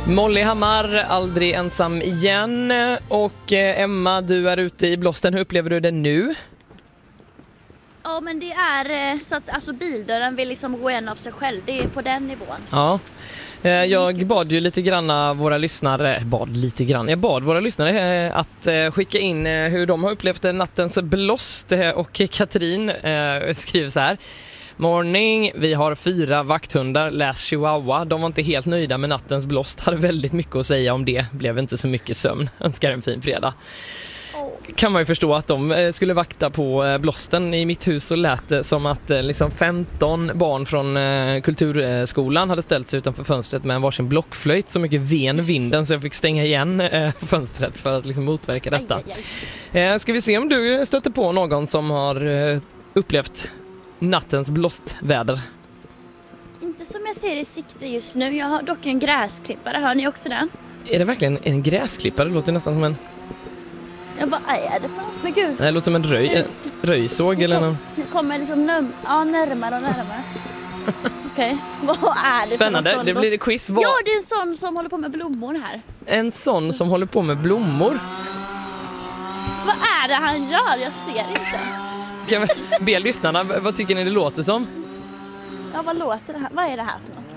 Molly Hammar, aldrig ensam igen. Och Emma, du är ute i blåsten. Hur upplever du det nu? Ja, men det är så att alltså, bildörren vill liksom gå en av sig själv. Det är på den nivån. Ja. Jag bad ju lite grann våra lyssnare, jag bad våra lyssnare att skicka in hur de har upplevt nattens blåst, och Katrin skriver så här: Morning, vi har 4 vakthundar, läs chihuahua. De var inte helt nöjda med nattens blåst, hade väldigt mycket att säga om det, blev inte så mycket sömn, önskar en fin fredag. Kan man ju förstå att de skulle vakta på blåsten. I mitt hus så lät det som att liksom 15 barn från kulturskolan hade ställt sig utanför fönstret med en varsin blockflöjt, så mycket ven vinden så jag fick stänga igen fönstret för att liksom motverka detta. Ska vi se om du stöter på någon som har upplevt nattens blåstväder? Inte som jag ser i sikte just nu. Jag har dock en gräsklippare. Hör ni också den? Är det verkligen en gräsklippare? Det låter nästan som en... Vad är det för något? Men gud. Det låter som en röjsåg eller någon. Nu kommer liksom närmare och närmare. Okej. Vad är det? Spännande. För det blir det quiz. Ja, det är en sån som håller på med blommor här. En sån som håller på med blommor? Vad är det han gör? Jag ser inte. Kan vi be lyssnarna, vad tycker ni det låter som? Ja, vad låter det här? Vad är det här för något?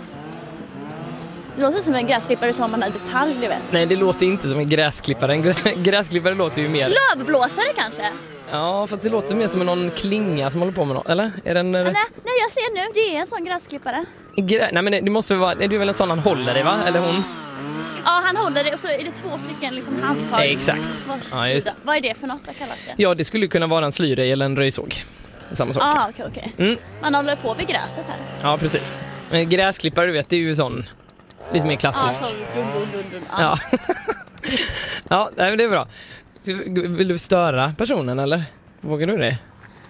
Det låter som en gräsklippare som man har detalj, du vet. Nej, det låter inte som en gräsklippare. En gräsklippare låter ju mer... Lövblåsare kanske? Ja, fast det låter mer som någon klinga som håller på med något, eller? Är den... Nej, jag ser nu. Det är en sån gräsklippare. Nej, men det måste vara... Det är väl en sån han håller i, va? Eller hon? Ja, han håller det och så är det 2 stycken liksom handtag. Exakt. Ja, just det. Vad är det för något? Vad kallas det? Ja, det skulle kunna vara en slyrej eller en röjsåg. Samma sak. Ja, okej. Mm. Man håller på vid gräset här. Ja, precis. Men gräsklippare, du vet, det är ju sån... Lite mer klassisk. Ja, så dun. Ja. Ja, det är bra. Vill du störa personen, eller? Vågar du det?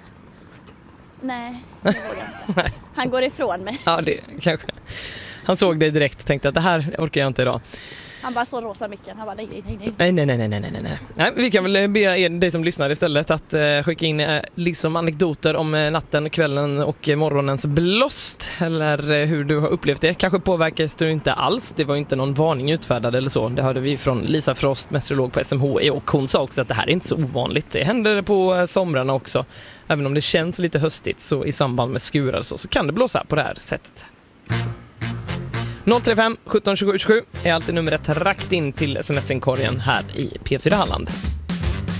Nej, det vågar jag inte. Han går ifrån mig. Ja, det kanske. Han såg dig direkt och tänkte att det här orkar jag inte idag. Han bara så rosa micken. Han bara nej. Nej, vi kan väl be dig som lyssnar istället att skicka in liksom anekdoter om natten, kvällen och morgonens blåst. Eller hur du har upplevt det. Kanske påverkas du inte alls. Det var ju inte någon varning utfärdad eller så. Det hörde vi från Lisa Frost, meteorolog på SMHI. Och hon sa också att det här är inte så ovanligt. Det händer på somrarna också. Även om det känns lite höstigt så i samband med skurar så kan det blåsa på det här sättet. 035 17 27 27 är alltid numret rakt in till sms-inkorgen här i P4 Halland.